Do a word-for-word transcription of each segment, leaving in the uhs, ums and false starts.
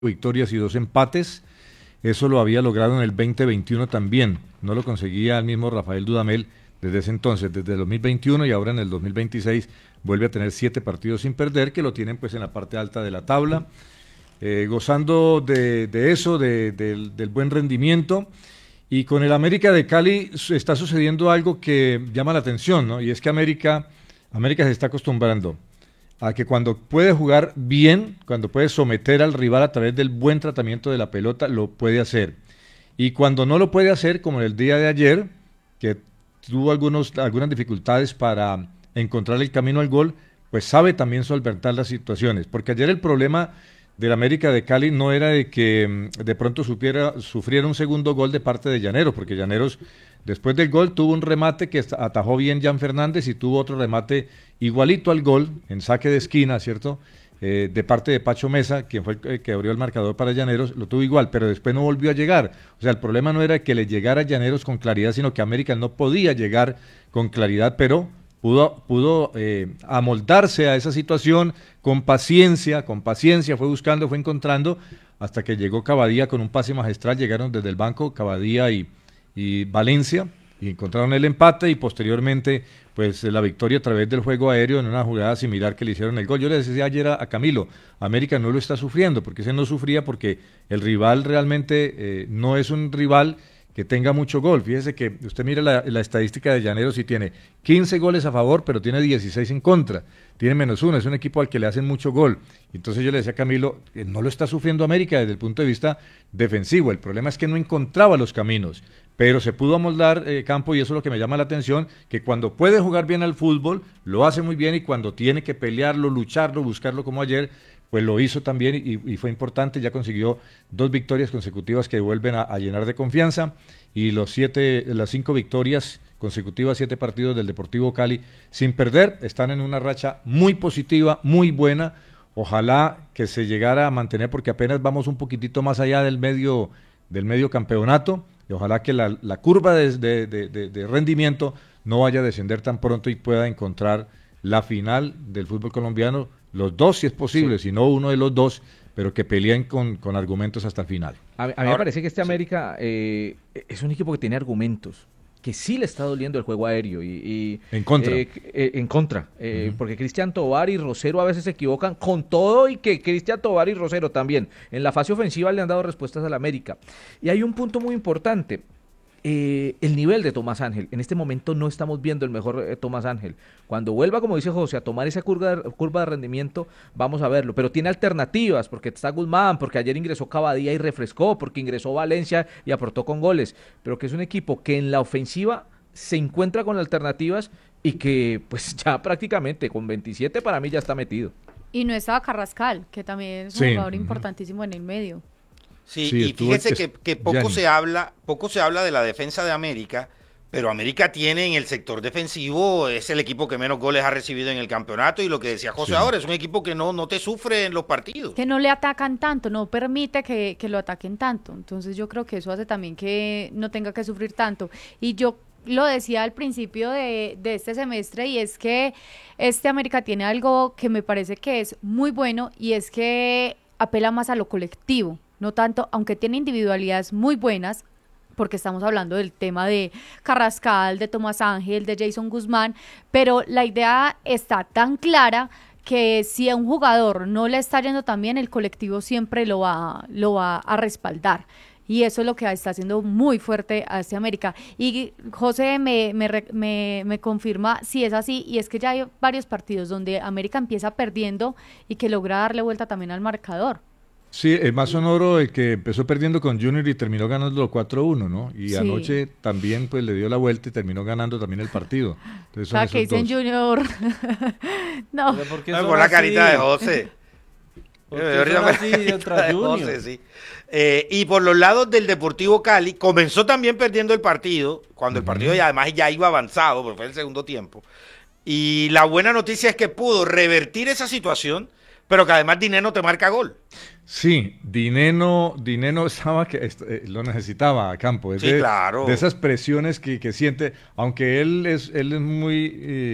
victorias y dos empates. Eso lo había logrado en el veinte veintiuno también. No lo conseguía el mismo Rafael Dudamel desde ese entonces, desde el dos mil veintiuno, y ahora en el dos mil veintiséis vuelve a tener siete partidos sin perder, que lo tienen pues en la parte alta de la tabla, eh, gozando de, de eso, de, de, del buen rendimiento. Y con el América de Cali está sucediendo algo que llama la atención, ¿no? Y es que América, América se está acostumbrando a que cuando puede jugar bien, cuando puede someter al rival a través del buen tratamiento de la pelota, lo puede hacer. Y cuando no lo puede hacer, como en el día de ayer, que tuvo algunos, algunas dificultades para encontrar el camino al gol, pues sabe también solventar las situaciones. Porque ayer el problema del América de Cali no era de que de pronto supiera, sufriera un segundo gol de parte de Llaneros, porque Llaneros, después del gol, tuvo un remate que atajó bien Jan Fernández y tuvo otro remate igualito al gol, en saque de esquina, ¿cierto? Eh, de parte de Pacho Mesa, quien fue el que abrió el marcador para Llaneros, lo tuvo igual, pero después no volvió a llegar. O sea, el problema no era que le llegara a Llaneros con claridad, sino que América no podía llegar con claridad, pero pudo, pudo eh, amoldarse a esa situación con paciencia, con paciencia, fue buscando, fue encontrando, hasta que llegó Cavadía con un pase magistral, llegaron desde el banco Cavadía y, y Valencia, y encontraron el empate, y posteriormente pues la victoria a través del juego aéreo en una jugada similar que le hicieron el gol. Yo le decía ayer a, a Camilo, América no lo está sufriendo, porque ese no sufría porque el rival realmente eh, no es un rival que tenga mucho gol. Fíjese que usted mira la, la estadística de Llaneros y tiene quince goles a favor, pero tiene dieciséis en contra, tiene menos uno, es un equipo al que le hacen mucho gol. Entonces yo le decía a Camilo, eh, no lo está sufriendo América desde el punto de vista defensivo, el problema es que no encontraba los caminos, pero se pudo amoldar eh, Campo, y eso es lo que me llama la atención, que cuando puede jugar bien al fútbol, lo hace muy bien, y cuando tiene que pelearlo, lucharlo, buscarlo como ayer, pues lo hizo también y, y fue importante, ya consiguió dos victorias consecutivas que vuelven a, a llenar de confianza, y los siete, las cinco victorias consecutivas, siete partidos del Deportivo Cali sin perder, están en una racha muy positiva, muy buena. Ojalá que se llegara a mantener, porque apenas vamos un poquitito más allá del medio, del medio campeonato, y ojalá que la, la curva de, de, de, de rendimiento no vaya a descender tan pronto y pueda encontrar la final del fútbol colombiano, los dos si es posible, sí. Si no uno de los dos, pero que peleen con, con argumentos hasta el final. A, a mí Ahora, me parece que este América sí. eh, es un equipo que tiene argumentos, que sí le está doliendo el juego aéreo y, y en contra, eh, eh, en contra, eh, uh-huh. porque Cristian Tovar y Rosero a veces se equivocan con todo, y que Cristian Tovar y Rosero también en la fase ofensiva le han dado respuestas al América. Y hay un punto muy importante. Eh, el nivel de Tomás Ángel, en este momento no estamos viendo el mejor eh, Tomás Ángel. Cuando vuelva, como dice José, a tomar esa curva de, curva de rendimiento, vamos a verlo, pero tiene alternativas, porque está Guzmán, porque ayer ingresó Cavadía y refrescó, porque ingresó Valencia y aportó con goles, pero que es un equipo que en la ofensiva se encuentra con alternativas y que pues ya prácticamente con veintisiete para mí ya está metido. Y no estaba Carrascal, que también es un sí. jugador importantísimo en el medio. Sí, sí, y fíjese que, que poco se habla, poco se habla de la defensa de América, pero América tiene en el sector defensivo, es el equipo que menos goles ha recibido en el campeonato, y lo que decía José sí. ahora, es un equipo que no, no te sufre en los partidos. Que no le atacan tanto, no permite que, que lo ataquen tanto, entonces yo creo que eso hace también que no tenga que sufrir tanto. Y yo lo decía al principio de, de este semestre, y es que este América tiene algo que me parece que es muy bueno, y es que apela más a lo colectivo. No tanto, aunque tiene individualidades muy buenas, porque estamos hablando del tema de Carrascal, de Tomás Ángel, de Jason Guzmán, pero la idea está tan clara que si a un jugador no le está yendo tan bien, el colectivo siempre lo va, lo va a respaldar. Y eso es lo que está haciendo muy fuerte a este América. Y José me, me, me, me confirma si es así, y es que ya hay varios partidos donde América empieza perdiendo y que logra darle vuelta también al marcador. Sí, el más sonoro, el que empezó perdiendo con Junior y terminó ganando cuatro uno, ¿no? Y sí. anoche también pues le dio la vuelta y terminó ganando también el partido. Entonces, son o sea, que dicen dos. Junior. no. ¿Por qué no, por la carita de José. José sí. eh, y por los lados del Deportivo Cali, comenzó también perdiendo el partido, cuando uh-huh. el partido ya además ya iba avanzado, porque fue el segundo tiempo. Y la buena noticia es que pudo revertir esa situación, pero que además Dineno te marca gol. Sí, Dineno, Dineno estaba que eh, lo necesitaba a Campo, es sí, de, claro. de esas presiones que, que siente, aunque él es, él es muy eh,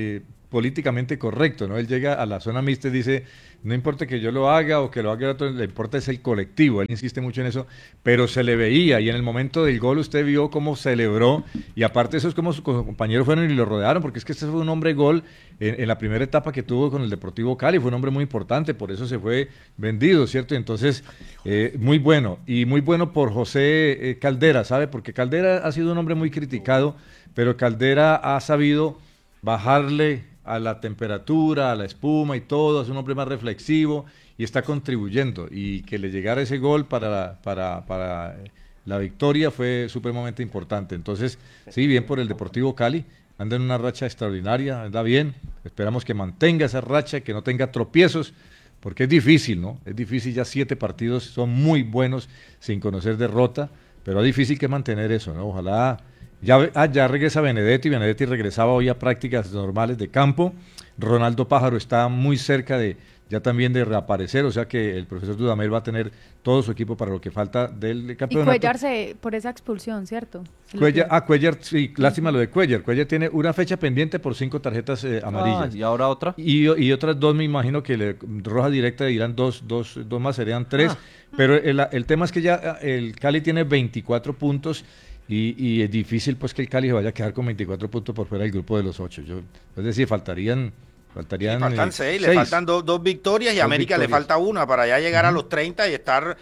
políticamente correcto, ¿no? Él llega a la zona mixta y dice, no importa que yo lo haga o que lo haga otro, le importa es el colectivo, él insiste mucho en eso, pero se le veía y en el momento del gol usted vio cómo celebró y aparte eso es como sus compañeros fueron y lo rodearon, porque es que este fue un hombre gol en, en la primera etapa que tuvo con el Deportivo Cali, fue un hombre muy importante, por eso se fue vendido, ¿cierto? Entonces, eh, muy bueno, y muy bueno por José eh, Caldera, ¿sabe? Porque Caldera ha sido un hombre muy criticado, pero Caldera ha sabido bajarle a la temperatura, a la espuma y todo, es un hombre más reflexivo y está contribuyendo, y que le llegara ese gol para, para, para la victoria fue supremamente importante. Entonces, sí, bien por el Deportivo Cali, anda en una racha extraordinaria, anda bien, esperamos que mantenga esa racha, que no tenga tropiezos, porque es difícil, ¿no? Es difícil, ya siete partidos son muy buenos sin conocer derrota, pero es difícil que mantener eso, ¿no? Ojalá. Ya, ah, ya regresa Benedetti, Benedetti regresaba hoy a prácticas normales de campo, Ronaldo Pájaro está muy cerca de ya también de reaparecer, o sea que el profesor Dudamel va a tener todo su equipo para lo que falta del campeonato. Y Cuellar se, por esa expulsión, ¿cierto? Cuellar, ah, Cuellar, sí, lástima lo de Cuellar, Cuellar tiene una fecha pendiente por cinco tarjetas eh, amarillas. Ah, ¿y ahora otra? Y, y otras dos me imagino que le, roja directa irán dos, dos, dos más, serían tres, ah. Pero el, el tema es que ya el Cali tiene veinticuatro puntos. Y, y es difícil pues que el Cali se vaya a quedar con veinticuatro puntos por fuera del grupo de los ocho. Yo, es decir, faltarían... faltarían sí, faltan eh, seis, seis, le faltan dos, dos victorias y a América victorias. Le falta una para ya llegar uh-huh. a los treinta y estar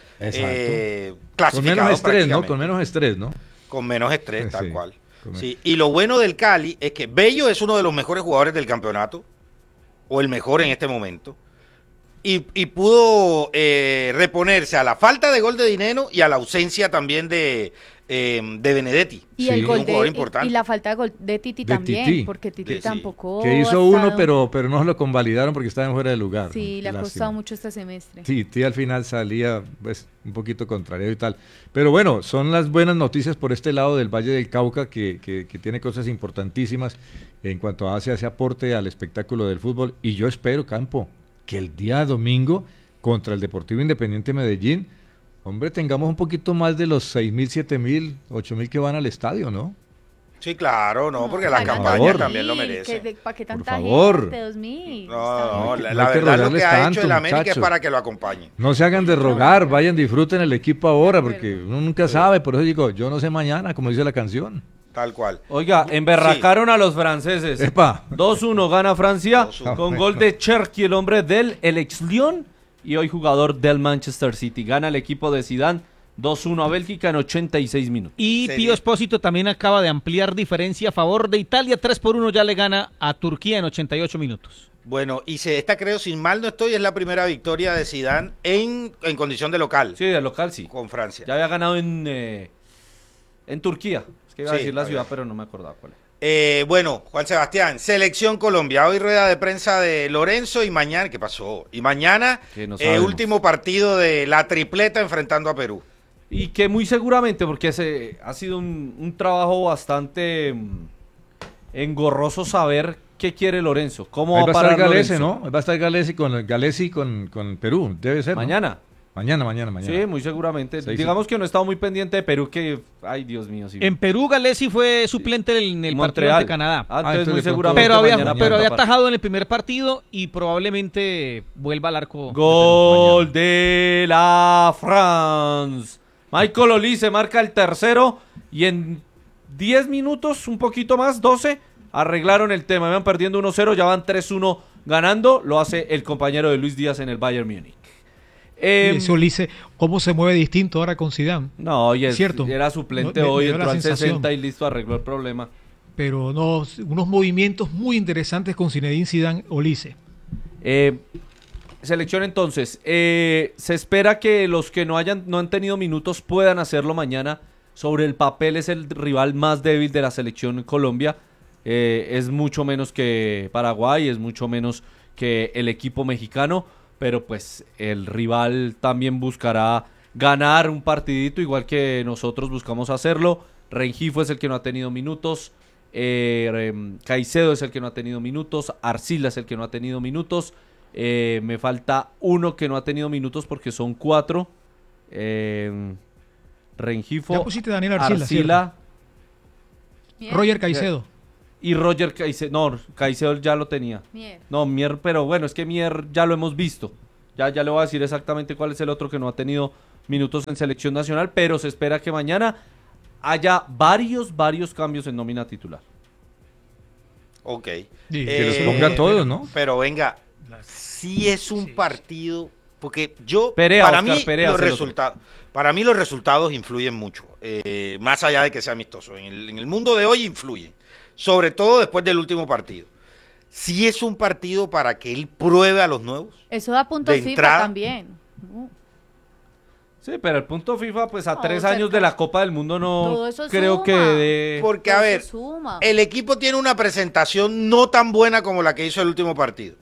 eh, clasificado. Con menos estrés, ¿no? Con menos estrés, ¿no? Con menos estrés, tal sí, cual. Sí. Men- y lo bueno del Cali es que Bello es uno de los mejores jugadores del campeonato, o el mejor en este momento. Y, y pudo eh, reponerse a la falta de gol de Dineno y a la ausencia también de, eh, de Benedetti. Y sí. el gol un jugador de, importante. y la falta de gol de Titi de también, Titi. porque Titi de, tampoco... Que hizo estado... uno, pero, pero no lo convalidaron porque estaban fuera de lugar. Sí, le ha Lástima. costado mucho este semestre. Sí, Titi al final salía pues un poquito contrario y tal. Pero bueno, son las buenas noticias por este lado del Valle del Cauca, que, que, que tiene cosas importantísimas en cuanto a hacia ese aporte al espectáculo del fútbol. Y yo espero, Campo, que el día domingo contra el Deportivo Independiente Medellín, hombre, tengamos un poquito más de los seis mil, siete mil, ocho mil que van al estadio, ¿no? Sí, claro, no, No, porque la hagan campaña dos mil, también lo merece. Que de- ¿Para qué tanta Por favor. gente? dos mil. No, no, la, no la hay que verdad lo rogarles que ha tanto, hecho el América muchachos. es para que lo acompañen. No se hagan de rogar, vayan, disfruten el equipo ahora, porque uno nunca sabe, por eso digo, yo no sé mañana, como dice la canción. Tal cual. Oiga, emberracaron sí. a los franceses. Epa. dos uno gana Francia dos uno. con gol de Cherki, el hombre del el ex Lyon y hoy jugador del Manchester City. Gana el equipo de Zidane dos uno a Bélgica en ochenta y seis minutos. Y Sí. Pío Espósito también acaba de ampliar diferencia a favor de Italia. tres por uno ya le gana a Turquía en ochenta y ocho minutos. Bueno, y se esta creo, sin mal no estoy, es la primera victoria de Zidane en, en condición de local Sí, de local sí. con Francia. Ya había ganado en, eh, en Turquía. Es que iba a Sí, decir la había. ciudad, pero no me acordaba cuál era. Eh, bueno, Juan Sebastián, Selección Colombia, hoy rueda de prensa de Lorenzo y mañana, ¿qué pasó? Y mañana, Que no eh, sabemos. último partido de la tripleta enfrentando a Perú. Y que muy seguramente, porque ese ha sido un, un trabajo bastante mm, engorroso saber qué quiere Lorenzo, cómo Ahí va va a a estar parar Galese, Lorenzo. ¿no? Va a estar Galese con, Galesi con, con Perú, debe ser, ¿no? Mañana. Mañana, mañana, mañana. Sí, muy seguramente. Sí, sí. Digamos que no he estado muy pendiente de Perú, que, ay Dios mío, sí. En Perú, Galesi fue suplente en el partido Montreal. ante Canadá. Ah, entonces Ah, entonces muy de pronto- seguramente Pero había, mañana pero por había otra parte. atajado en el primer partido y probablemente vuelva al arco. Gol de la France. Michael Olise marca el tercero y en diez minutos, un poquito más, doce, arreglaron el tema. Iban perdiendo uno cero, ya van tres uno ganando. Lo hace el compañero de Luis Díaz en el Bayern Múnich. Eh, Y ese Olise, cómo se mueve distinto ahora con Zidane. no, y es- Cierto. era suplente No, me- hoy, me dio entró la al sensación. sesenta y listo, arregló el problema. Pero no, unos movimientos muy interesantes con Zinedine Zidane, Olise. Eh, selección entonces, eh, se espera que los que no hayan no han tenido minutos puedan hacerlo mañana. Sobre el papel es el rival más débil de la selección Colombia. Eh, es mucho menos que Paraguay, es mucho menos que el equipo mexicano, pero pues el rival también buscará ganar un partidito igual que nosotros buscamos hacerlo. Rengifo es el que no ha tenido minutos, eh, em, Caicedo es el que no ha tenido minutos, Arcila es el que no ha tenido minutos, eh, me falta uno que no ha tenido minutos porque son cuatro. eh, Rengifo, Ya pusiste a Daniel Arcila, Arcila Bien. Roger Caicedo. y Roger Caicedo, no, Caicedo ya lo tenía. Mier. No, Mier, pero bueno, es que Mier ya lo hemos visto. Ya, ya le voy a decir exactamente cuál es el otro que no ha tenido minutos en selección nacional, pero se espera que mañana haya varios, varios cambios en nómina titular. Ok. Sí, Que los Eh, ponga a todos, ¿no? Pero venga, sí es un partido, porque yo, Perea, para Oscar, mí, Perea, los es el resultados, para mí los resultados influyen mucho, eh, más allá de que sea amistoso. En el, en el mundo de hoy influyen, sobre todo después del último partido. Sí es un partido para que él pruebe a los nuevos. Eso da puntos De FIFA entrada. también. No. Sí, pero el punto FIFA, pues a No, tres cerca. años de la Copa del Mundo no Todo eso creo suma. que de... Porque, a Eso ver, suma. el equipo tiene una presentación no tan buena como la que hizo el último partido.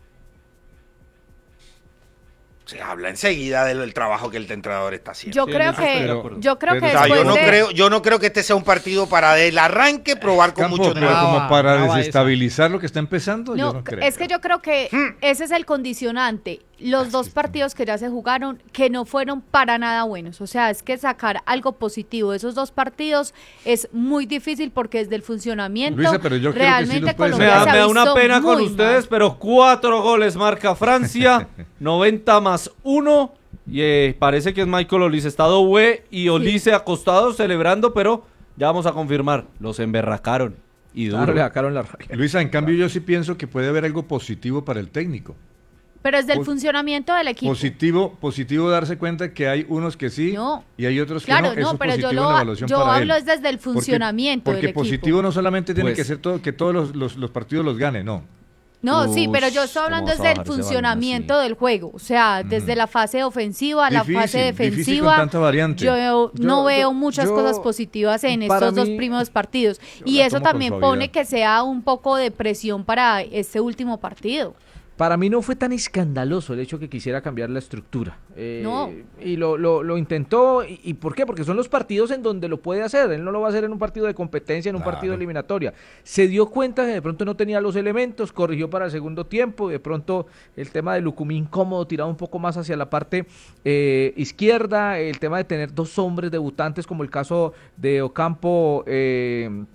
Se habla enseguida del, del trabajo que el entrenador está haciendo. Yo Sí, creo en eso estoy de que, acuerdo. yo creo Pero- que O sea, yo después no, de- creo, yo no creo que este sea un partido para del arranque probar con Campo, muchos pero nuevos. como Brava, para brava desestabilizar lo que está empezando, yo No, no creo. es que yo creo que Hmm. ese es el condicionante. Los dos partidos que ya se jugaron, que no fueron para nada buenos. O sea, es que sacar algo positivo de esos dos partidos es muy difícil porque desde el funcionamiento Luisa, pero yo creo que sí realmente los puedes Me Colombia da, se me ha da una visto pena con muy ustedes, mal. pero cuatro goles marca Francia, noventa más uno, y eh, parece que es Michael Olise, estado Hue y Olise acostados celebrando, pero ya vamos a confirmar, los emberracaron y duro. Claro, le sacaron la raya. Luisa, en cambio yo sí pienso que puede haber algo positivo para el técnico. Pero desde el Pos- funcionamiento del equipo. Positivo, positivo darse cuenta que hay unos que sí No. y hay otros que Claro, no. Eso no, es pero yo positivo lo- en la evaluación yo para hablo él. es desde el Porque- funcionamiento Porque, del equipo. positivo no solamente tiene Pues- que ser todo, que todos los, los, los partidos los gane, no. No, sí, Ush, pero yo estoy ¿cómo hablando vas a desde el bajar ese balón funcionamiento así? del juego, o sea, desde la fase ofensiva a la Difícil, fase difícil con defensiva. tanta variante. Yo, no Yo- veo yo- muchas yo- cosas positivas en para estos dos mí- primeros partidos y la eso tomo con también suavidad. pone que sea un poco de presión para este último partido. Para mí no fue tan escandaloso el hecho que quisiera cambiar la estructura. Eh, No. Y lo, lo, lo intentó. Y, y por qué? Porque son los partidos en donde lo puede hacer. Él no lo va a hacer en un partido de competencia, en un Claro. partido eliminatoria. Se dio cuenta que de pronto no tenía los elementos, corrigió para el segundo tiempo. De pronto el tema de Lucumí incómodo, tirado un poco más hacia la parte eh, izquierda. El tema de tener dos hombres debutantes, como el caso de Ocampo. Eh,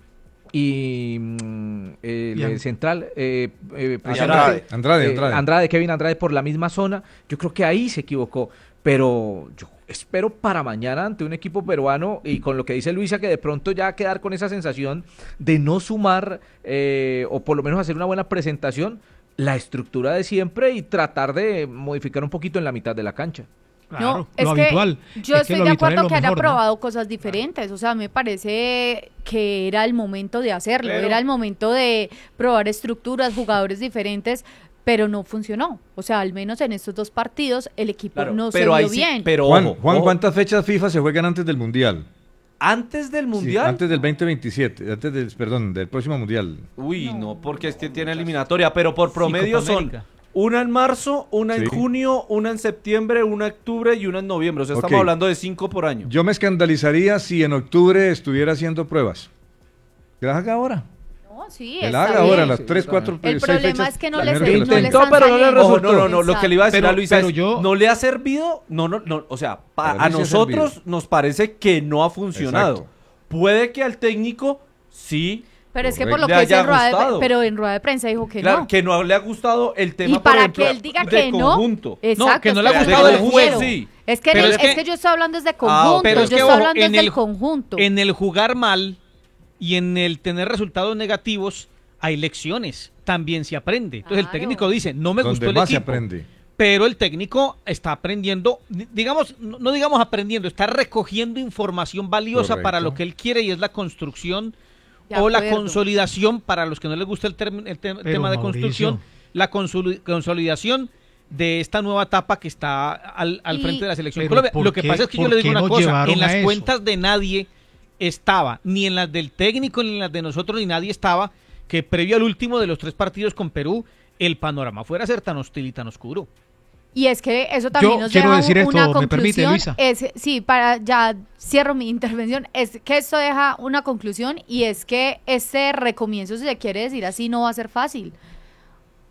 y mm, el, Y An- el central eh, eh, precisamente, Andrade. Andrade, eh, Andrade. Andrade, Kevin Andrade por la misma zona. Yo creo que ahí se equivocó, pero yo espero para mañana ante un equipo peruano y con lo que dice Luisa, que de pronto ya quedar con esa sensación de no sumar eh, o por lo menos hacer una buena presentación, la estructura de siempre y tratar de modificar un poquito en la mitad de la cancha. Claro, No, lo es que habitual. yo es que estoy lo de habitual es acuerdo lo que haya mejor, ¿no? probado cosas diferentes, o sea, me parece que era el momento de hacerlo, Pero- era el momento de probar estructuras, jugadores diferentes, pero no funcionó. O sea, al menos en estos dos partidos el equipo Claro, no se pero ahí vio sí- bien. pero Juan, ojo, Juan ojo, ¿cuántas fechas FIFA se juegan antes del Mundial? antes del Sí, Mundial. antes del veinte veintisiete, antes del, perdón, del próximo Mundial. Uy, no, porque este tiene eliminatoria, pero por Sí, promedio Copa son América. una en marzo, una en Sí. junio, una en septiembre, una en octubre y una en noviembre. O sea, estamos Ok. hablando de cinco por año. Yo me escandalizaría si en octubre estuviera haciendo pruebas. Que las haga ahora. No, sí, Que está las haga bien. ahora, las Sí, tres, está cuatro, El seis problema fechas, es que no la les, primera que no las les Intentó, están pero no le saliendo. resultó. Ojo, no, no, no, lo que le iba a decir Pero- a Luisa pero es, yo- no le ha servido, no, no, no, o sea, pa- Para a mí sí ha nosotros servido. nos parece que no ha funcionado. Exacto. Puede que al técnico sí, Pero es que por Correcto. lo Le que dice haya en rueda de, gustado. pero en rueda de prensa dijo que claro, no. que no le ha gustado el tema, Y por para ejemplo, que él diga de que no, conjunto. exacto, que no es le ha que gustado me el refiero. juego. Sí. Es que, en Pero el- es es, que- que yo estoy hablando desde Ah, conjunto, pero es yo que, estoy ojo, hablando en desde el- el conjunto. En el jugar mal y en el tener resultados negativos hay lecciones, también se aprende. Entonces Claro. el técnico dice, no me Donde gustó el más se equipo, aprende. pero el técnico está aprendiendo, di- digamos, no no digamos aprendiendo, está recogiendo información valiosa Correcto. para lo que él quiere y es la construcción De o la acuerdo. consolidación, para los que no les gusta el, term- el te- Pero, tema de Mauricio. construcción, la consoli- consolidación de esta nueva etapa que está al, al Y- frente de la selección Pero Colombia. ¿por Lo que qué- pasa es que yo por le digo qué una nos cosa, llevaron en las a eso? cuentas de nadie estaba, ni en las del técnico, ni en las de nosotros, ni nadie estaba, que previo al último de los tres partidos con Perú, el panorama fuera a ser tan hostil y tan oscuro. Y es que eso también Yo nos quiero deja decir un- esto, una ¿me conclusión. permite, Luisa? Es, sí, para ya cierro mi intervención, es que esto deja una conclusión y es que este recomienzo, si se quiere decir así, no va a ser fácil.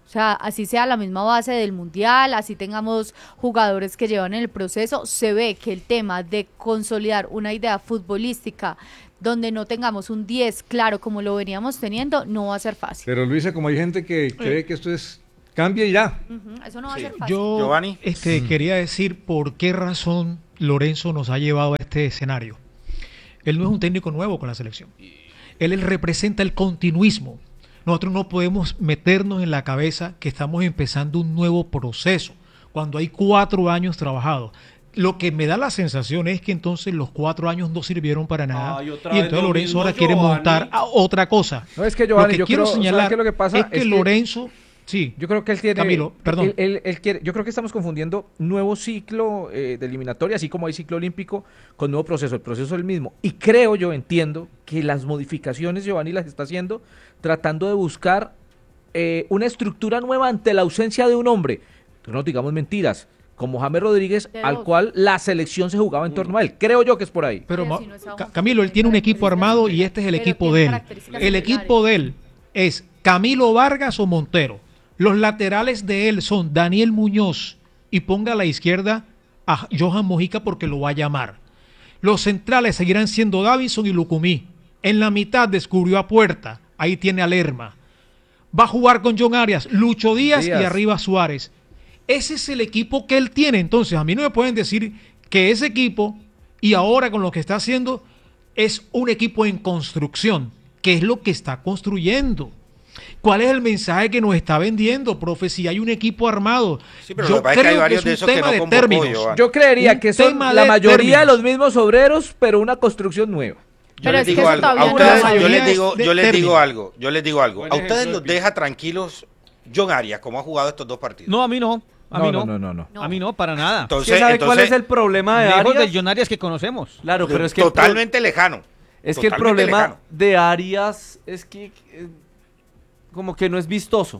O sea, así sea la misma base del Mundial, así tengamos jugadores que llevan el proceso, se ve que el tema de consolidar una idea futbolística donde no tengamos un diez claro como lo veníamos teniendo, no va a ser fácil. Pero Luisa, como hay gente que cree que esto es cambia y ya. Uh-huh, eso no va Sí. a ser fácil. Yo Giovanni. este, Mm. quería decir por qué razón Lorenzo nos ha llevado a este escenario. Él no es un técnico nuevo con la selección. Él, él representa el continuismo. Nosotros no podemos meternos en la cabeza que estamos empezando un nuevo proceso cuando hay cuatro años trabajados. Lo que me da la sensación es que entonces los cuatro años no sirvieron para nada. Ay, otra Y vez entonces lo Lorenzo mismo, ahora quiere Giovanni. montar a otra cosa. No, es que Giovanni, lo que yo quiero creo, ¿sabe señalar qué es lo que pasa? es que Es que- Lorenzo, sí, Yo creo que él tiene. Camilo, perdón. Él, él- él quiere, yo creo que estamos confundiendo nuevo ciclo eh, de eliminatoria, así como hay ciclo olímpico, con nuevo proceso. El proceso es el mismo. Y creo, yo entiendo que las modificaciones Giovanni las está haciendo tratando de buscar eh, una estructura nueva ante la ausencia de un hombre. No nos digamos mentiras. Como James Rodríguez, De al dos. cual la selección se jugaba en torno a él. Creo yo que es por ahí. pero Pero Ma- si no está Ca- bajo Camilo, él tiene un equipo armado y este es el Pero equipo tiene de él. características El similares. equipo de él es Camilo Vargas o Montero. Los laterales de él son Daniel Muñoz y ponga a la izquierda a Johan Mojica porque lo va a llamar. Los centrales seguirán siendo Davinson y Lucumí. En la mitad descubrió a Puerta. Ahí tiene a Lerma. Va a jugar con John Arias, Lucho Díaz, Díaz. y arriba Suárez. Ese es el equipo que él tiene. Entonces, a mí no me pueden decir que ese equipo, y ahora con lo que está haciendo, es un equipo en construcción. ¿Qué es lo que está construyendo? ¿Cuál es el mensaje que nos está vendiendo, profe? Si hay un equipo armado. Sí, pero Yo lo que pasa es que hay creo varios es de un esos que tema no de convocó, términos. Giovanni. Yo creería Un que son tema la de mayoría términos. de los mismos obreros, pero una construcción nueva. Yo Pero les es que digo eso algo. todavía A no ustedes, es yo mayoría les digo, de yo les digo términos. algo. Yo les digo algo. Buen A ustedes ejemplo los de deja tranquilos John Arias, como ha jugado estos dos partidos. No, a mí no. A mí no. no, no, no. No. A mí no, para nada. Entonces, ¿Usted sabe cuál entonces, es el problema de Lejos Arias? del John Arias que conocemos. Claro, pero es que el pro- totalmente lejano. es que el Totalmente problema lejano. de Arias es que eh, como que no es vistoso.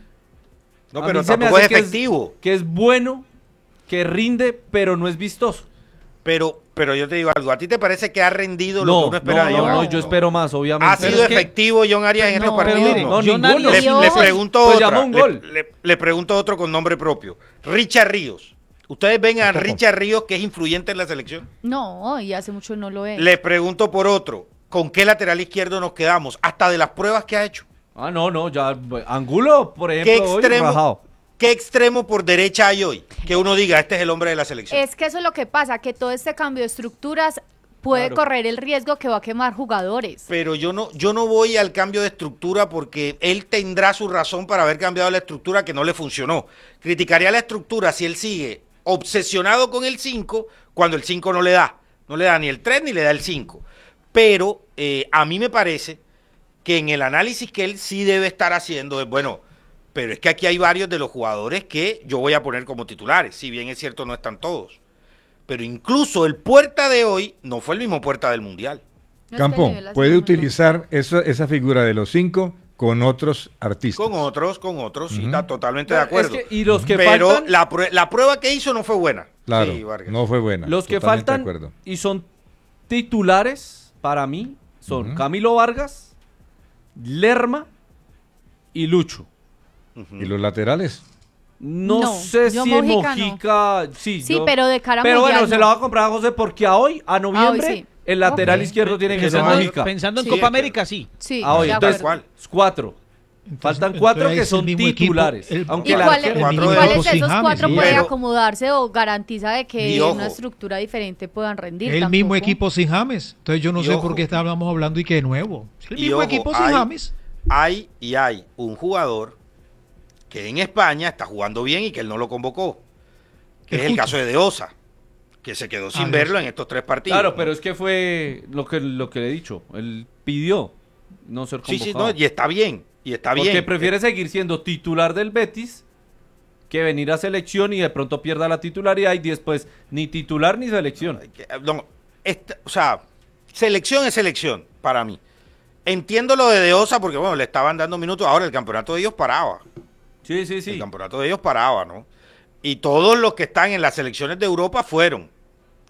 No, A pero mí se me tampoco hace es que efectivo. que es bueno, que rinde, pero no es vistoso. Pero, pero yo te digo algo. ¿A ti te parece que ha rendido lo que No, uno espera no, de no, John no, Arias? yo espero más, obviamente. ¿Ha Pero sido es que- efectivo John Arias en estos No, partidos? pero mire, No. no, John ninguno. Arias- Le, Y le ojo, pregunto Pues otra. llama un le- gol. Le, le pregunto otro con nombre propio. Richard Ríos. ¿Ustedes ven a Richard Ríos que es influyente en la selección? No, y hace mucho no lo es. Le pregunto por otro. ¿Con qué lateral izquierdo nos quedamos? Hasta de las pruebas que ha hecho. Ah, no, no, ya Angulo, por ¿Qué ejemplo, hoy extremo, rajado. ¿Qué extremo por derecha hay hoy? Que uno diga, este es el hombre de la selección. Es que eso es lo que pasa, que todo este cambio de estructuras puede Claro. correr el riesgo que va a quemar jugadores. Pero yo no, yo no voy al cambio de estructura porque él tendrá su razón para haber cambiado la estructura que no le funcionó. Criticaría la estructura si él sigue obsesionado con el cinco cuando el cinco no le da. No le da ni el tres ni le da el cinco. Pero eh, a mí me parece que en el análisis que él sí debe estar haciendo es, bueno, pero es que aquí hay varios de los jugadores que yo voy a poner como titulares. Si bien es cierto, no están todos. Pero incluso el Puerta de hoy no fue el mismo Puerta del Mundial. No es que Campo, el nivel ha puede sido muy bajo. utilizar eso- esa figura de los cinco con otros artistas. Con otros, con otros, sí, Ujú. está totalmente Claro, de acuerdo. es que- y los que Pero faltan- la, prue- la prueba que hizo no fue buena. Claro, Sí, Vargas. no fue buena. Los que totalmente de faltan acuerdo. y son titulares para mí son Ujú. Camilo Vargas, Lerma y Lucho. ¿Y los laterales? No, No, sé yo si Mojica Mojica, sí, Sí, yo- pero de cara a Pero mundial, bueno, se no. lo va a comprar a José porque a hoy, a noviembre, sí. el lateral Ok. izquierdo tiene que ser Pensando, Mojica. pensando en Sí. Copa América, sí. Sí, A hoy, de entonces, acuerdo. ¿cuál? cuatro. Entonces- Faltan cuatro entonces que es el son mismo equipo, titulares. el- aunque ¿Y, la cuál- el y cuatro cuáles de de esos esos sin James, cuatro sí. puede Pero- acomodarse o garantiza de que Y en ojo. una estructura diferente puedan rendir? El mismo Tampoco. equipo sin James. Entonces yo no Y sé ojo. por qué estábamos hablando y que de nuevo. Es el Y mismo ojo, equipo sin hay- James. Hay y hay un jugador que en España está jugando bien y que él no lo convocó. Que es el Escucha. caso de De Osa, que se quedó sin Dios. verlo en estos tres partidos. Claro, ¿no? pero es que fue lo que, lo que le he dicho. Él pidió no ser Sí, convocado. sí, no, y está bien. Y está Porque bien. prefiere seguir siendo titular del Betis que venir a selección y de pronto pierda la titularidad y después ni titular ni selección. Que, no, esta- o sea, selección es selección para mí. Entiendo lo de De Osa porque, bueno, le estaban dando minutos. Ahora el campeonato de ellos paraba. Sí, sí, sí. El campeonato de ellos paraba, ¿no? Y todos los que están en las selecciones de Europa fueron.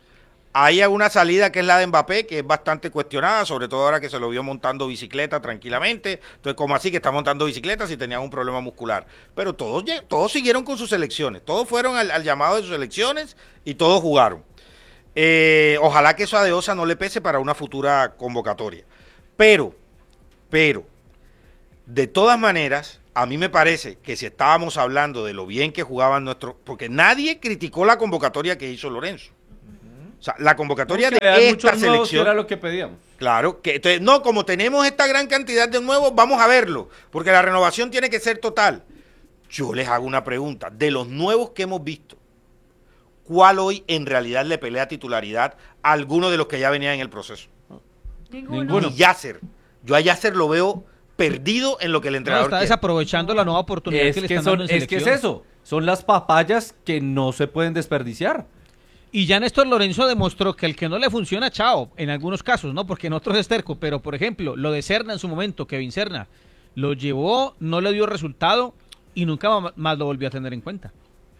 Hay una salida que es la de Mbappé, que es bastante cuestionada, sobre todo ahora que se lo vio montando bicicleta tranquilamente. Entonces, ¿cómo así que está montando bicicleta si tenía un problema muscular? Pero todos, todos siguieron con sus selecciones, todos fueron al, al llamado de sus selecciones y todos jugaron. Eh, ojalá que eso a De Osa no le pese para una futura convocatoria. Pero, pero, de todas maneras, a mí me parece que si estábamos hablando de lo bien que jugaban nuestros... Porque nadie criticó la convocatoria que hizo Lorenzo. O sea, la convocatoria Porque de muchos esta nuevos, selección... era lo que pedíamos. Claro, que entonces, no, como tenemos esta gran cantidad de nuevos, vamos a verlo, porque la renovación tiene que ser total. Yo les hago una pregunta, de los nuevos que hemos visto, ¿cuál hoy en realidad le pelea titularidad a alguno de los que ya venían en el proceso? Ninguno. Ninguno. Ni Yasser. Yo a Yasser lo veo perdido en lo que el No, entrenador está quiere. desaprovechando la nueva oportunidad Es que le que, están son, dando en es que es selección. eso, son las papayas que no se pueden desperdiciar. Y ya Néstor Lorenzo demostró que el que no le funciona, chao, en algunos casos, ¿no? Porque en otros es terco, pero por ejemplo, lo de Serna en su momento, Kevin Serna, lo llevó, no le dio resultado y nunca más lo volvió a tener en cuenta.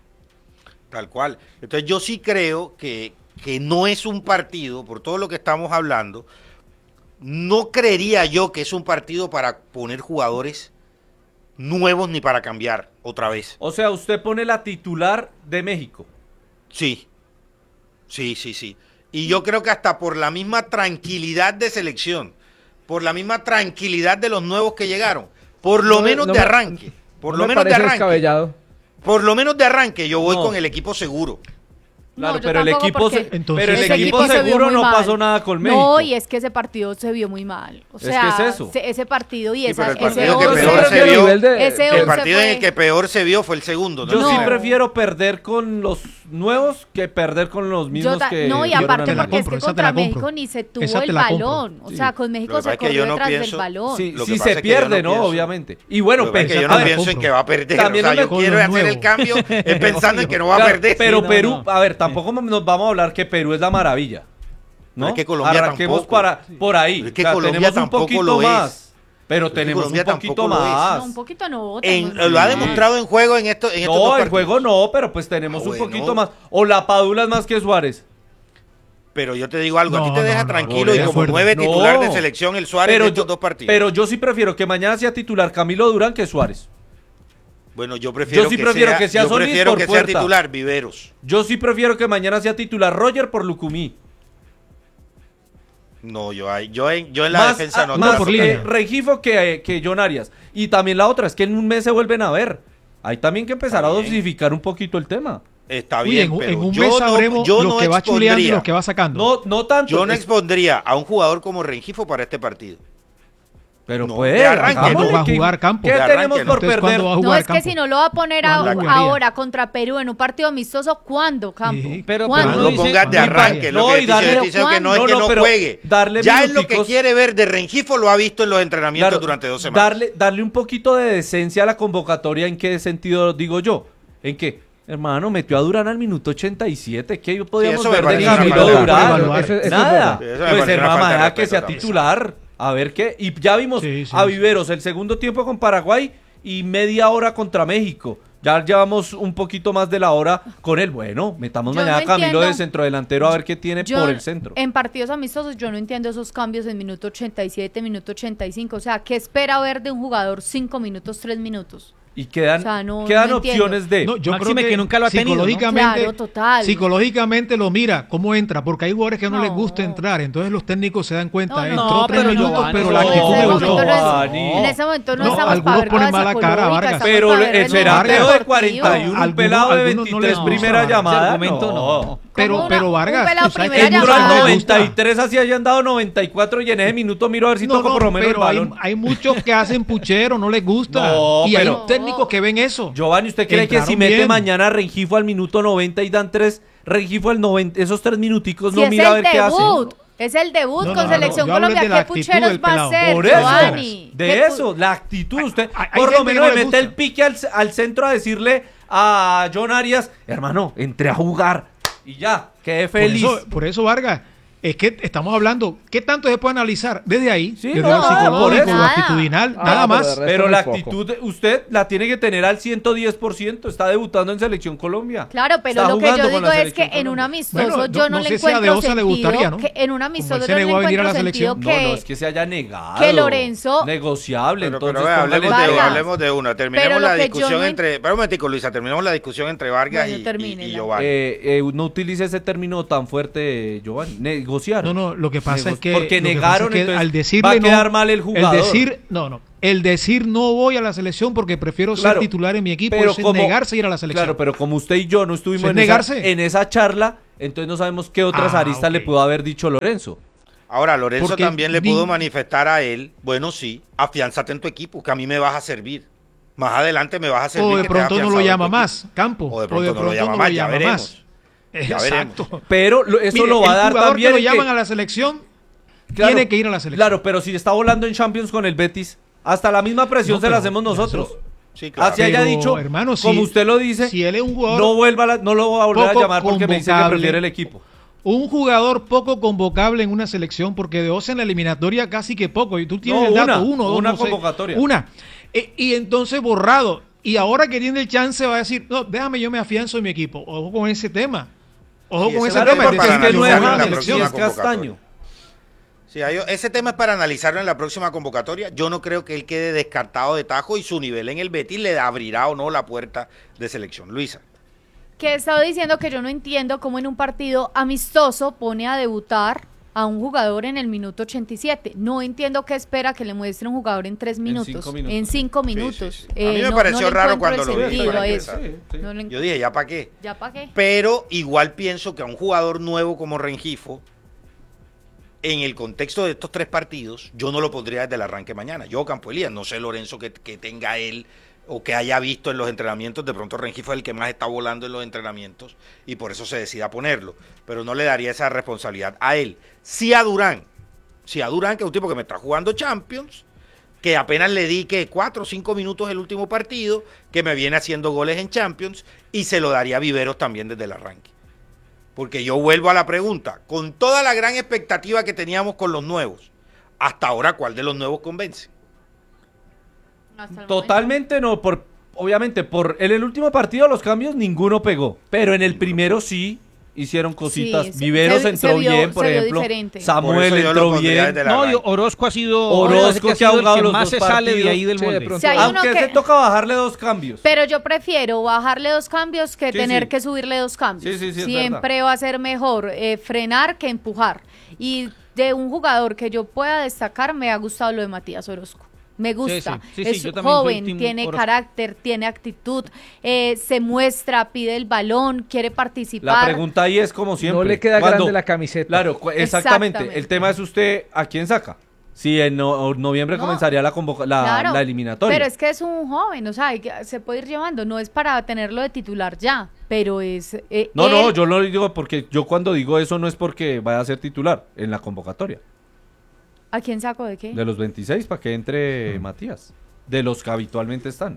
Tal cual. Entonces yo sí creo que, que no es un partido, por todo lo que estamos hablando, no creería yo que es un partido para poner jugadores nuevos ni para cambiar otra vez. O sea, usted pone la titular de México. Sí, sí, sí, sí. Y yo creo que hasta por la misma tranquilidad de selección, por la misma tranquilidad de los nuevos que llegaron, por lo No me- menos no de me- arranque, por No lo me menos de parece arranque, descabellado. por lo menos de arranque yo voy No. con el equipo seguro. Claro, No, yo pero el tampoco, equipo, porque se- Entonces- pero el ese equipo se vio seguro muy no mal. pasó nada con México. No, y es que ese partido se vio muy mal. O Es sea, que es eso. se- ese partido y Sí, esa, pero el ese partido que once- peor se el vio- nivel de- ese El once partido en fue- el que peor se vio fue el segundo. ¿no? Yo No. sí No. prefiero perder con los nuevos que perder con los Yo mismos ta- que no, y fueron aparte te la al- porque compro, es esa que te la contra compro. México ni se tuvo Esa te el la compro. balón. O Sí. sea, con Lo México que pasa se es que corrió yo no detrás pienso- del balón. Sí, Lo que sí pasa se es que yo pierde, no ¿no? pienso- Obviamente. Y bueno, Lo que pasa es que pensa- yo a no ver, pienso en que va a perder. También o sea, no me- yo quiero con hacer lo el cambio es pensando en que no va a claro, perder. pero Sí, no, Perú, no. a ver, tampoco nos vamos a hablar que Perú es la maravilla. ¿no? Pero es que Colombia Arranquemos tampoco. para, por ahí. Pero es que O sea, Colombia tenemos un tampoco poquito lo es. más. Pero Es que tenemos un Colombia poquito tampoco lo es. más. No, un poquito no. En- tenemos- lo ha Sí. demostrado en juego en, esto, en estos dos No, el partidos. juego no, pero pues tenemos Ah, un bueno. poquito más. O la Padula es más que Suárez. Pero yo te digo algo, a ti No, te no, deja no, tranquilo no, y de como acuerdo. nueve No. titular de selección el Suárez Pero de estos yo, dos partidos. pero yo sí prefiero que mañana sea titular Camilo Durán que Suárez. bueno, yo prefiero yo sí que prefiero sea, que sea yo Solís prefiero por que sea puerta. titular Viveros. Yo sí prefiero que mañana sea titular Roger por Lucumí. No, yo ahí- yo en, yo en la Más, defensa ah, no más te la por toco. línea. eh, Regifo que, eh, que John Arias. Y también la otra, es que en un mes se vuelven a ver. Hay también que empezar Está a bien. dosificar un poquito el tema. Está Uy, bien, en, un- pero en un yo mes no- sabremos yo lo no que va chuleando y expondría- lo que va sacando. No, no tanto. Yo no es- expondría a un jugador como Rengifo para este partido. pero no, puede. de arranque, hagámosle no va a que- jugar campo. ¿Qué De arranque, tenemos no. por Entonces, perder? ¿cuándo va a No, jugar es que campo? si no lo va a poner a- ¿Cuándo jugaría? ahora contra Perú en un partido amistoso, ¿cuándo, Campo? Sí, pero- ¿Cuándo? No Pero lo dice- pongas de no, arranque. no, Lo que y estoy darle- diciendo- diciendo que no es No, que no, no pero juegue. darle Ya es lo que minuticos- quiere ver de Rengifo, lo ha visto en los entrenamientos Claro, durante dos semanas. Darle, darle un poquito de decencia a la convocatoria. ¿En qué sentido digo yo? En que, hermano, metió a Durán al minuto ochenta y siete. ¿Qué podíamos eso me ver de parece una Camilo falta de Durán? evaluar. Eso- eso es Nada. verdad. Eso me Pues parece una hermano, falta de deja que respeto sea también. titular. A ver qué. Y ya vimos Sí, sí, a sí. Viveros el segundo tiempo con Paraguay y media hora contra México. Ya llevamos un poquito más de la hora con él. Bueno, metamos Yo mañana no a Camilo entiendo. de centrodelantero a ver qué tiene Yo, por el centro. En partidos amistosos yo no entiendo esos cambios en minuto ochenta y siete, minuto ochenta y cinco. O sea, ¿qué espera ver de un jugador cinco minutos, tres minutos? Y quedan, O sea, no- quedan no entiendo. opciones de... No, yo Máxime creo que, que nunca lo ha tenido, ¿no? psicológicamente, Claro, total. psicológicamente lo mira, cómo entra, porque hay jugadores que no, No. les gusta entrar, entonces los técnicos se dan cuenta, No, no, entró no, tres pero minutos, Giovanni, pero no, la actitud en me ese gustó. momento no es- Giovanni. en ese momento no, No, estamos algunos para ver ponen cosas mala cara, psicológicas, Vargas. estamos Pero para el ver el seranteo momento de deportivo. cuarenta y uno, un Algunos- pelado de algunos no veintitrés, les primera gusta. llamada. Ese argumento no. Pero, Como una- pero un Vargas, pelado tú sabes primera que En hay llamada. muchos Duran que les gusta. noventa y tres, así hayan dado noventa y cuatro y en ese minuto miro a ver si No, toco no, por lo menos el pero hay, balón. hay muchos que hacen puchero, no les gusta. No, y pero- hay técnicos que ven eso. Giovanni, ¿usted cree que si Entraron mete bien. mañana a Rengifo al minuto noventa y dan tres, Rengifo al noventa, esos tres minuticos Si no es mira a el ver qué hace? debut, es el debut No, con no, Selección no, yo hablo Colombia. de la ¿Qué actitud pucheros del va a pelado. hacer, Por eso, Giovanni? de ¿Qué pu- eso, la actitud. Usted Hay- hay por lo gente que menos no le le mete gusta. el pique al, al centro a decirle a John Arias, hermano, entré a jugar y ya, quedé Por feliz. eso, por eso, Vargas, Es que estamos hablando, ¿qué tanto se puede analizar? Desde ahí, Sí, desde no, lo psicológico, lo nada. actitudinal, Ah, nada pero más. de resto Pero muy la poco. actitud, de- usted la tiene que tener al ciento diez por ciento. Está debutando en Selección Colombia. Claro, pero Está lo que jugando yo con digo la es que Selección en un Colombia. amistoso Bueno, yo no- no, no le sé si a encuentro De Osa le sentido, gustaría, ¿no? que en un Como amistoso él yo se no le negó a venir a encuentro la sentido selección. que, No, no es que se haya negado. que Lorenzo- Negociable, Pero, entonces pero vea, hablemos, de, Vargas. hablemos de una. Terminemos Pero lo la que yo discusión no en- entre. Espera un momentico, Luisa. Terminemos la discusión entre Vargas Bueno, y, y, termínela. y Giovanni. Eh, eh, no utilice ese término tan fuerte, Giovanni. Negociar. No, no, lo que pasa Nego- es que, porque lo que negaron, pasa es que entonces al decirle va a no, quedar mal el jugador. El decir, no, no, el decir no voy a la selección porque prefiero Claro, ser titular en mi equipo pero es como- negarse a ir a la selección. Claro, pero como usted y yo no estuvimos ¿Eso es en esa, negarse? en esa charla, entonces no sabemos qué otras Ah, aristas ok. le pudo haber dicho Lorenzo. Ahora, Lorenzo Porque también le ni- pudo manifestar a él, bueno, sí, afiánzate en tu equipo, que a mí me vas a servir. Más adelante me vas a servir. O de que te pronto has no lo afianzado en llama tu más, equipo. Campo. O de pronto no lo llama más, ya veremos. Ya Exacto. Pero lo- eso Mire, lo va a el dar jugador también que lo en que- llaman a la selección Claro, tiene que ir a la selección. Claro, pero si está volando en Champions con el Betis, hasta la misma presión No, se la pero hacemos nosotros. eso- Sí, claro. Así haya Pero, dicho, hermano, si- como usted lo dice, si él es un jugador no, vuelva a la- no lo va a volver a poco llamar porque me dice que convocable, prefiere el equipo. Un jugador poco convocable en una selección, porque de Osa en la eliminatoria casi que poco, y tú tienes No, el dato, una, uno, dos, una no sé, convocatoria. una. E- y entonces borrado. Y ahora que tiene el chance va a decir, no, déjame, yo me afianzo en mi equipo. Ojo con ese tema. Ojo Sí, con ese ese va a tema. ser es para decir, es que no es analizarlo en la James, selección. sí, próxima es Castaño. Sí, hay- ese tema es para analizarlo en la próxima convocatoria. Yo no creo que él quede descartado de tajo y su nivel en el Betis le abrirá o no la puerta de selección. Luisa. que he estado diciendo que yo no entiendo cómo en un partido amistoso pone a debutar a un jugador en el minuto ochenta y siete. No entiendo qué espera que le muestre un jugador en tres minutos, cinco minutos. en cinco Sí, minutos. sí, sí. A mí me no- pareció no le raro encuentro cuando el lo vi, sentido para a eso. empezar. Sí, sí. No le- Yo dije, ¿ya para qué? ¿Ya para qué? Pero igual pienso que a un jugador nuevo como Rengifo, en el contexto de estos tres partidos, yo no lo pondría desde el arranque mañana. Yo, Campo Elías, no sé Lorenzo que, que tenga él o que haya visto en los entrenamientos, de pronto Rengifo es el que más está volando en los entrenamientos y por eso se decida ponerlo, pero no le daría esa responsabilidad a él. Sí a Durán, sí a Durán, que es un tipo que me está jugando Champions, que apenas le di que cuatro o cinco minutos el último partido, que me viene haciendo goles en Champions, y se lo daría a Viveros también desde el arranque. Porque yo vuelvo a la pregunta, con toda la gran expectativa que teníamos con los nuevos, hasta ahora, ¿cuál de los nuevos convence? Hasta el Totalmente no, por obviamente por en el último partido los cambios ninguno pegó, pero en el primero sí hicieron cositas. Sí, se- Viveros se- entró se vio- bien, por se vio ejemplo. diferente. Por Samuel eso yo lo entró pondría bien. desde el No, y arranque. Orozco ha sido, Orozco parece que ha sido el jugado que los más dos se sale de partidos. ahí del Sí, de molde. pronto. Si hay uno Aunque que- se toca bajarle dos cambios. Pero yo prefiero bajarle dos cambios que Sí, tener sí. que subirle dos cambios. Sí, sí, sí, es Siempre va a ser mejor eh, frenar que empujar. Y de un jugador que yo pueda destacar, me ha gustado lo de Matías Orozco. Me gusta. sí, sí, sí, es yo también soy joven, team tiene Orozco. carácter, tiene actitud, eh, se muestra, pide el balón, quiere La participar. pregunta ahí es como siempre. No le queda ¿cuándo? grande la camiseta. Claro, cu- exactamente. Exactamente. El tema es usted a quién saca. Si en no- noviembre No. comenzaría la, convoca- la, Claro, la eliminatoria. Pero es que es un joven, o sea, hay que- se puede ir llevando, no es para tenerlo de titular ya, pero es... eh, No, no, él- yo lo digo porque yo cuando digo eso no es porque vaya a ser titular en la convocatoria. ¿A quién saco de qué? De los veintiséis para que entre Matías. De los que habitualmente están.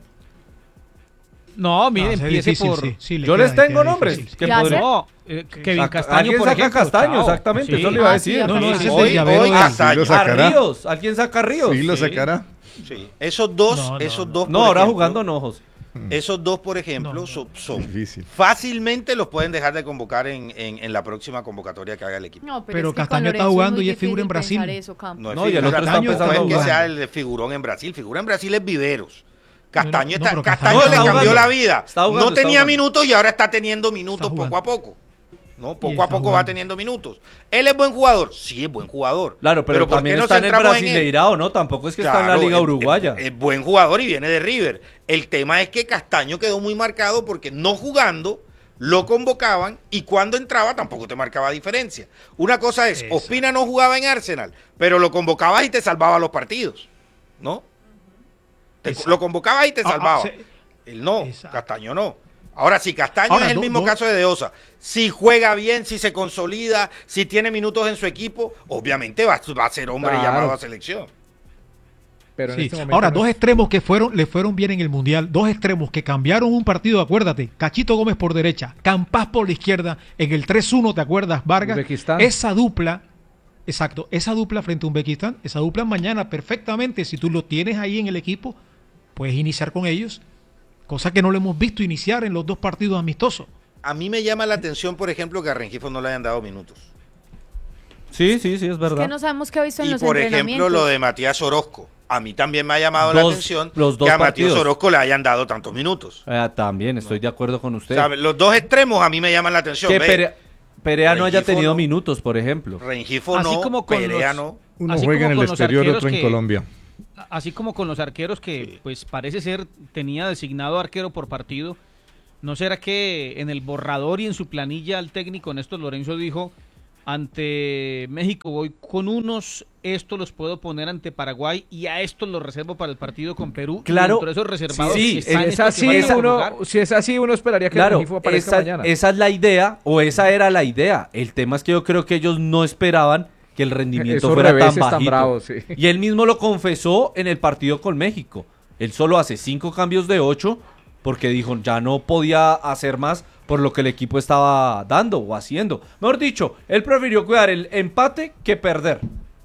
No, mire, No, es empiece difícil, por... sí, sí, le yo queda- les tengo queda nombres. difícil. Que Ya podría- sé. No, eh, Kevin Saca- Castaño, ¿Alguien por saca ejemplo. Castaño? chao. Exactamente, Sí. eso le iba a Ah, sí, decir. a No, no, Castaño. ese es Hoy, el llavero hoy de- Castaño. Sí lo A sacará. Ríos. ¿Alguien saca a Ríos? Sí, lo Sí. sacará. Sí. Esos dos, No, no, esos no. dos, No, por ahora ejemplo, jugando no, José. Esos dos, por ejemplo, No, no. son, son- Difícil. fácilmente los pueden dejar de convocar en, en, en la próxima convocatoria que haga el equipo. No, Pero es que con Castaño está Lorenzo jugando muy y es figura en difícil Brasil. pensar eso, Campo. No, es No, y el figura- otro está Castaño empezando no a es que jugar. sea el de figurón en Brasil. Figura en Brasil es Viveros. Castaño, No, no, está, pero Castaño Castaño le está cambió jugando. la vida. Está jugando, no está tenía jugando. minutos y ahora está teniendo minutos Está poco a poco. ¿No? Poco Y a está poco va jugando. teniendo minutos. ¿Él es buen jugador? Sí, es buen jugador. Claro, pero, ¿por qué también nos está en el centramos él? Brasileirao, ¿no? Tampoco es que está en la Claro, Liga es- Uruguaya. Es, es buen jugador y viene de River. El tema es que Castaño quedó muy marcado porque no jugando lo convocaban y cuando entraba tampoco te marcaba diferencia. Una cosa es, Exacto. Ospina no jugaba en Arsenal, pero lo convocabas y te salvaba los partidos, ¿no? Te- Exacto. lo convocabas y te Ah, ah, salvaba. se- Él no, Exacto. Castaño no. Ahora, si Castaño Ahora, es el do- mismo do- caso de De Osa, si juega bien, si se consolida, si tiene minutos en su equipo, obviamente va, va a ser hombre Claro. llamado a selección. Pero en Sí. este momento Ahora, no- dos extremos que fueron, le fueron bien en el Mundial, dos extremos que cambiaron un partido, acuérdate, Cachito Gómez por derecha, Campas por la izquierda, en el tres uno, ¿te acuerdas, Vargas? Uzbekistán. Esa dupla exacto, esa dupla frente a Uzbekistán, esa dupla mañana perfectamente, si tú lo tienes ahí en el equipo, puedes iniciar con ellos, cosa que no lo hemos visto iniciar en los dos partidos amistosos. A mí me llama la atención, por ejemplo, que a Rengifo no le hayan dado minutos. Sí, sí, sí, es verdad. Es que no sabemos qué ha visto en Y los por entrenamientos. ejemplo, lo de Matías Orozco. A mí también me ha llamado la Dos- atención los dos que a Matías partidos. Orozco le hayan dado tantos minutos. Eh, también, estoy de acuerdo con usted. O sea, los dos extremos a mí me llaman la atención. que Ve, Perea, Perea no haya Rengifo tenido no. minutos, por ejemplo. Rengifo Así no, como con Perea los- no. Uno Así juega en como el con los exterior, arqueros otro en que- Colombia. Así como con los arqueros que, pues parece ser, tenía designado arquero por partido. ¿No será que en el borrador y en su planilla el técnico Néstor Lorenzo dijo, ante México voy con unos, estos los puedo poner ante Paraguay y a estos los reservo para el partido con Perú? Claro. Y dentro de esos reservados Sí, están Si es estos así, que van a uno, jugar. si es así, uno esperaría que Claro, Rengifo aparezca esa, mañana. esa es la idea, o esa era la idea. El tema es que yo creo que ellos no esperaban que el rendimiento Esos fuera tan reveses tan bajito. bravos, sí. Y él mismo lo confesó en el partido con México. Él solo hace cinco cambios de ocho porque dijo ya no podía hacer más por lo que el equipo estaba dando o haciendo. Mejor dicho, él prefirió cuidar el empate que perder.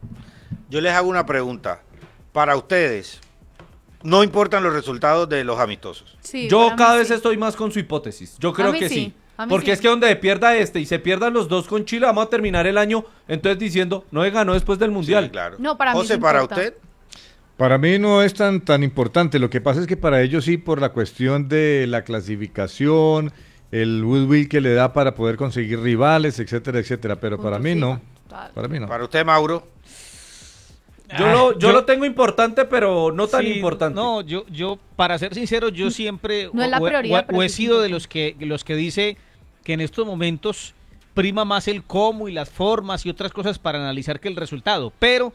Yo les hago una pregunta. Para ustedes, no importan los resultados de los amistosos. Sí, Yo para mí cada vez sí. estoy más con su hipótesis. Yo creo mí que sí, sí. a mí Porque sí. es que donde pierda este y se pierdan los dos con Chile, vamos a terminar el año entonces diciendo, no se ganó después del Mundial. Sí, claro. No, para mí José, sí para importa. usted, Para mí no es tan, tan importante. Lo que pasa es que para ellos sí, por la cuestión de la clasificación, el goodwill que le da para poder conseguir rivales, etcétera, etcétera. Pero para Punto mí no. final. Para mí no. para usted, Mauro. Yo, Ah, lo, yo, yo- lo tengo importante, pero no tan Sí, importante. No, yo, yo, para ser sincero, yo siempre No es la o- o- prioridad, o- pero o he sí es sido de importante. los que los que dice que en estos momentos prima más el cómo y las formas y otras cosas para analizar que el resultado. Pero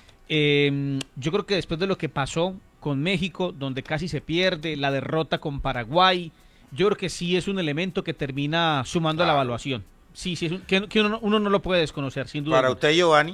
eh, yo creo que después de lo que pasó con México, donde casi se pierde, la derrota con Paraguay, yo creo que sí es un elemento que termina sumando a la Claro. evaluación. Sí, sí, es un- que, que uno, uno no lo puede desconocer, sin duda. Para alguna. usted, Giovanni.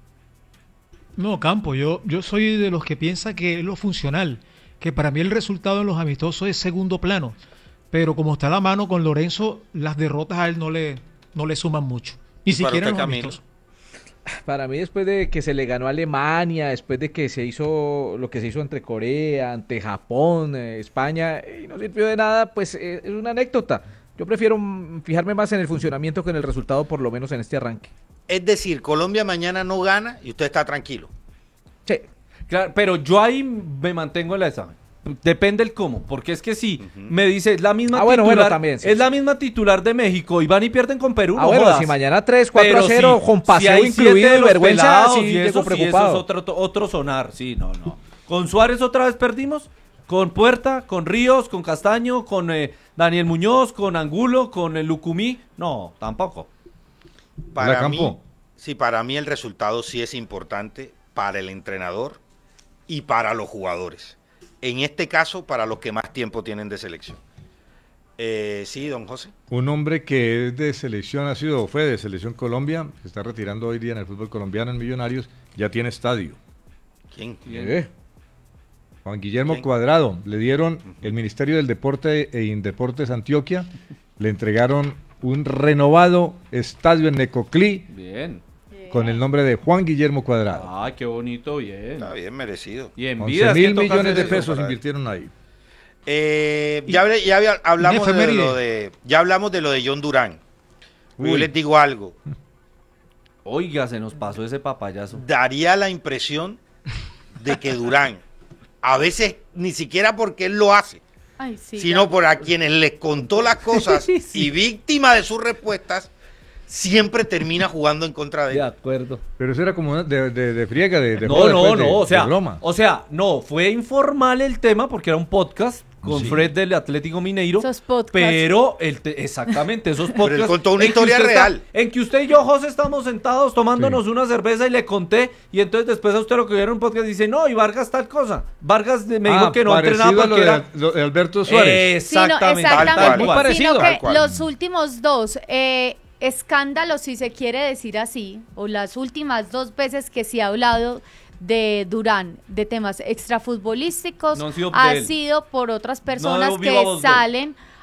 No, Campo, yo, yo soy de los que piensa que es lo funcional, que para mí el resultado en los amistosos es segundo plano, pero como está la mano con Lorenzo, las derrotas a él no le, no le suman mucho, ni ¿Y para siquiera en usted, los Camilo? amistosos. Para mí, después de que se le ganó a Alemania, después de que se hizo lo que se hizo entre Corea, ante Japón, eh, España, y no sirvió de nada, pues eh, es una anécdota. Yo prefiero mm, fijarme más en el funcionamiento que en el resultado, por lo menos en este arranque. Es decir, Colombia mañana no gana y usted está tranquilo. Sí. Claro, pero yo ahí me mantengo en la esa. Depende el cómo, porque es que si me dice es la misma Ah, bueno, titular, bueno, también, sí, es sí. la misma titular de México y van y pierden con Perú, Ah, no bueno, jodas. si mañana tres, cuatro Pero a cero, si- con si paseo hay siete incluido de y los vergüenza, pelados sí y llego eso, sí, eso preocupado. es otro, otro sonar, sí, no, no. Con Suárez otra vez perdimos, con Puerta, con Ríos, con Castaño, con eh, Daniel Muñoz, con Angulo, con el Lucumí, no, tampoco. Para Hola, mí, Campo. sí, para mí el resultado sí es importante para el entrenador y para los jugadores. En este caso, para los que más tiempo tienen de selección. Eh, sí, don José. Un hombre que es de selección, ha sido o fue de selección Colombia, se está retirando hoy día en el fútbol colombiano en Millonarios, ya tiene estadio. ¿Quién? Eh, Juan Guillermo ¿Quién? Cuadrado, le dieron el Ministerio del Deporte e Indeportes Antioquia, le entregaron un renovado estadio en Necoclí Bien. con el nombre de Juan Guillermo Cuadrado. Ay, qué bonito, bien. Está bien merecido. Y en once vida es que mil toca millones hacer de eso. pesos para- invirtieron ahí. Eh, ya hablé- ya había- hablamos de efeméride. lo de, ya hablamos de lo de John Durán. Yo Uy. les digo algo. Oiga, se nos pasó ese papayazo. Daría la impresión de que Durán, a veces ni siquiera porque él lo hace, Ay, sí, sino ya. por a quienes les contó las cosas Sí. y víctima de sus respuestas, siempre termina jugando en contra de De él. acuerdo. Pero eso era como una de, de- de friega, de, de No, joda, no, pues, de- no, o de sea, broma. o sea, no, fue informal el tema porque era un podcast con Sí. Fred del Atlético Mineiro, Esos podcasts. pero el te- exactamente esos Pero él podcasts contó una en que historia usted está- real. en que usted y yo, José, estamos sentados tomándonos Sí. una cerveza y le conté y entonces después a usted lo que vieron en un podcast dice, "No, y Vargas tal cosa." Vargas me dijo Ah, que no parecido entrenaba a lo porque de, era lo de Alberto Suárez. Sí, no, exactamente, exactamente. Tal cual. Muy parecido. Sino Tal que cual. los últimos dos eh, escándalos, si se quiere decir así, o las últimas dos veces que se ha hablado de Durán, de temas extrafutbolísticos, No han sido de ha él. sido por otras personas No, que viva voz de él. salen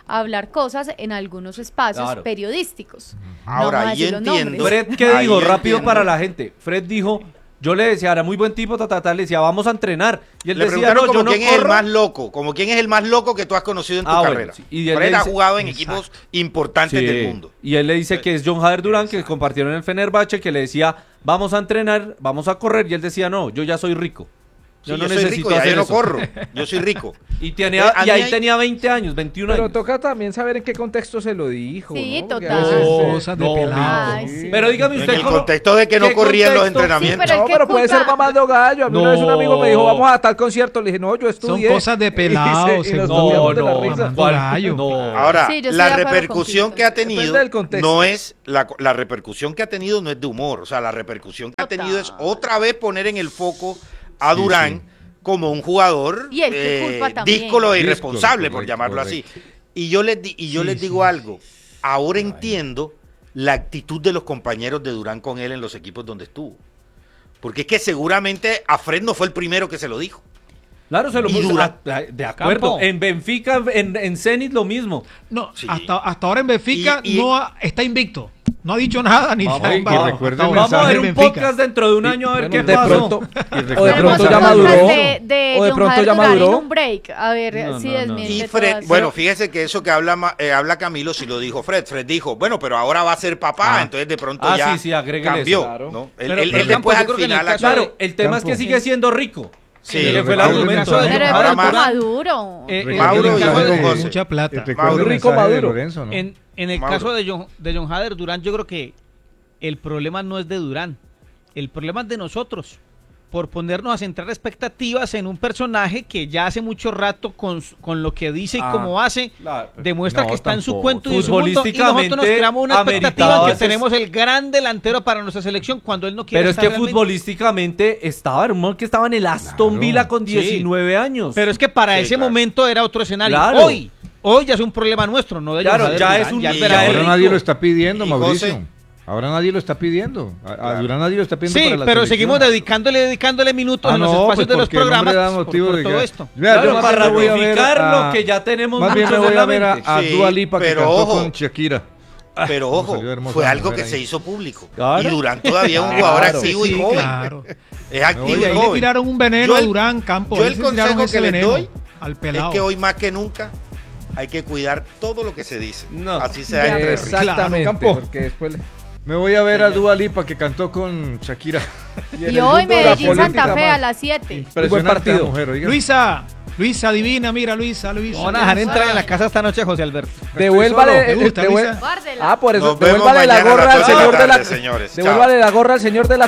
hablar cosas en algunos espacios Claro. periodísticos. Ahora, No vamos a yo decir los entiendo. nombres. Fred, ¿qué Ahí dijo? yo Rápido entiendo. para la gente. Fred dijo, yo le decía, era muy buen tipo, ta, ta, ta, le decía, vamos a entrenar. Y él Le decía, preguntaron no, como yo no quién es el corro. más loco, como quién es el más loco que tú has conocido en tu Ah, bueno, carrera. sí. Y él Fred le ha dice- jugado en Exacto. equipos importantes Sí. del mundo. Y él le dice que es John Jader Durán, que compartieron en el Fenerbahce, que le decía, vamos a entrenar, vamos a correr. Y él decía, no, yo ya soy rico. Sí, Yo yo no soy necesito rico, ya hacer yo no eso. corro. Yo soy rico. Y, tenía, Eh, a y mí ahí hay- tenía veinte años, veintiún Pero años. toca también saber en qué contexto se lo dijo. Sí, ¿no? Porque a total. veces, eh, Cosas de no, pelado. Ay, sí. Pero dígame En usted el cómo- contexto de que no ¿qué corría en los contexto? entrenamientos. Sí, pero No, es que pero puede culpa- ser mamando gallo. A mí una vez un amigo me dijo, vamos a tal concierto. Le dije, no, yo estudié. Son cosas de pelados, Y se- y nos seguro. moríamos de la No, risa. mamando ¿cuál? gallo. No. Ahora, Sí, yo estoy la de acuerdo repercusión contigo. que ha tenido Depende del contexto. no es la, la repercusión que ha tenido no es de humor, o sea, la repercusión que ha Total. tenido es otra vez poner en el foco a Sí, Durán sí. como un jugador Y el que culpa también. díscolo e Díscolo, irresponsable, por correcto, llamarlo así. correcto. Y yo les di- y yo Sí, les sí. digo algo, ahora entiendo la actitud de los compañeros de Durán con él en los equipos donde estuvo. Porque es que seguramente a Fred no fue el primero que se lo dijo. Claro, se lo Y puso. Durán. ah, De acuerdo. Campo. En Benfica, en, en Zenit lo mismo. No, Sí. hasta, hasta ahora en Benfica Y- y- no ha- está invicto. No ha dicho nada ni Vamos, se ha y embarrado. recuerden Hasta ahora. Vamos a mensaje ver un en Benfica. podcast dentro de un año a ver Bueno, qué de pasó. pronto, Y o de recuerden pronto mensaje- ya maduró. De, de O de John pronto Jader ya Durán maduró. en un break. A ver No, si no, no. desmiente Y todas Fred, esas- bueno, fíjese que eso que habla Ma- eh, habla Camilo, si lo dijo Fred, Fred dijo, bueno, pero ahora va a ser papá, Ah. entonces de pronto Ah, ya sí, sí, agréguele cambió, eso, claro. ¿no? Él, Pero- él- pero él Campo, después yo al creo que en el final, caso aclaró. Claro, el tema es que Campo. sigue siendo rico. Sí, Ese fue el recuerden argumento. mensaje- de- Pero es Ahora rico más- maduro. Eh, eh, Mauro en el y caso Juan de- José. mucha plata. Recuerden Mauro el Rico mensaje de Maduro. Lorenzo, ¿no? En, en el Mauro. caso de John, de John Hader Durán, yo creo que el problema no es de Durán, el problema es de nosotros, por ponernos a centrar expectativas en un personaje que ya hace mucho rato con, su- con lo que dice y Ah, cómo hace, claro. demuestra No, que está en su tampoco. cuento y en su mundo, y nosotros nos Futbolísticamente creamos una expectativa ameritaba en que ese- tenemos el gran delantero para nuestra selección cuando él no quiere Pero es estar que realmente. futbolísticamente estaba, hermano, que estaba en el Aston Claro. Villa con Sí. diecinueve años. Pero es que para Sí, ese claro. momento era otro escenario. Claro. Hoy, hoy ya es un problema nuestro, no de John Claro, Hader ya Durán, es un- ya y verá Ahora él. nadie lo está pidiendo, Y Mauricio. José. Ahora nadie lo está pidiendo. A, a Claro. Durán nadie lo está pidiendo Sí, para la pero selección. seguimos dedicándole, dedicándole minutos Ah, en los no, espacios pues de los porque el hombre programas da por, motivo por de todo que- esto. Vea, Claro, yo más para bien me voy a ver ratificar a- lo que ya tenemos Más bien muchos me voy en a la ver a, mente. a Sí, Dua Lipa que pero cantó ojo. con Shakira. Pero me ojo, salió hermosa fue la algo mujer que ahí. se hizo público. Claro. Y Durán todavía es un jugador Claro. activo y Sí, joven. claro. Es activo Y y ahí le joven. tiraron un veneno Yo a el- Durán Campo. yo ahí el se tiraron consejo ese que les veneno doy al Es pelado. que hoy más que nunca hay que cuidar todo lo que se dice. No. Así sea entre ricos. Exactamente, Campo. porque después le- Me voy a ver a Dua Lipa que cantó con Shakira. en Y el hoy mundo de la Medellín Santa política, Fe a más. las siete. buen Impresionante partido. la mujer, oiga. Luisa, Luisa divina, mira Luisa, Luisa. Van a dejar entrar en la casa esta noche a José Alberto. Devuélvale, solo, ¿te eh, gusta, devue- Luisa? Guárdela. Ah, por eso, Nos vemos devuélvale la mañana a gorra las al dos de la señor de la tarde, señores. Devuélvale la gorra al señor de la